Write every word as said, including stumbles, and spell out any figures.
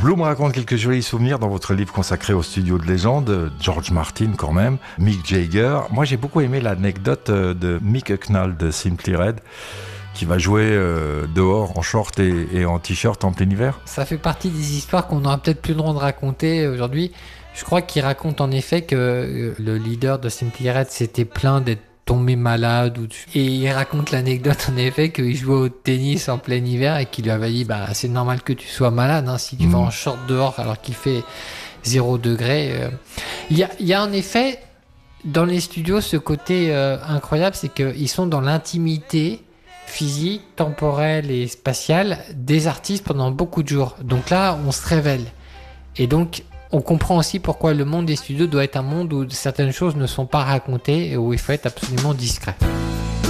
Blue me raconte quelques jolis souvenirs dans votre livre consacré au studio de légende, George Martin quand même, Mick Jagger. Moi j'ai beaucoup aimé l'anecdote de Mick Hucknall de Simply Red, qui va jouer euh, dehors en short et, et en t-shirt en plein hiver. Ça fait partie des histoires qu'on n'aura peut-être plus le droit de raconter aujourd'hui. Je crois qu'il raconte en effet que le leader de Simply Red s'était plaint d'être tombé malade. Ou... Et il raconte l'anecdote en effet qu'il jouait au tennis en plein hiver et qu'il lui avait dit bah, c'est normal que tu sois malade hein, si tu mmh. vas en short dehors alors qu'il fait zéro degré. Euh. Il, y a, il y a en effet dans les studios ce côté euh, incroyable, c'est qu'ils sont dans l'intimité physique, temporelle et spatiale des artistes pendant beaucoup de jours. Donc là, on se révèle. Et donc, on comprend aussi pourquoi le monde des studios doit être un monde où certaines choses ne sont pas racontées et où il faut être absolument discret.